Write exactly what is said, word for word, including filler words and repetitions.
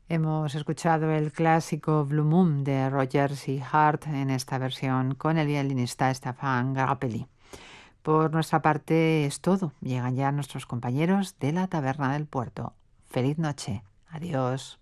Hemos escuchado el clásico Blue Moon de Rogers y Hart en esta versión con el violinista Stefan Grappelli. Por nuestra parte es todo. Llegan ya nuestros compañeros de la Taberna del Puerto. Feliz noche. Adiós.